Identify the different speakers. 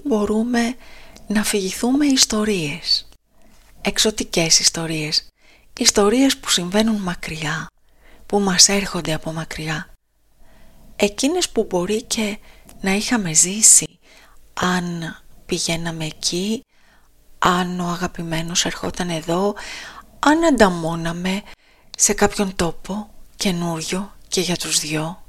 Speaker 1: μπορούμε να αφηγηθούμε ιστορίες, εξωτικές ιστορίες, ιστορίες που συμβαίνουν μακριά, που μας έρχονται από μακριά, εκείνες που μπορεί και να είχαμε ζήσει αν πηγαίναμε εκεί, αν ο αγαπημένος ερχόταν εδώ, αν ανταμώναμε σε κάποιον τόπο καινούριο και για τους δυο.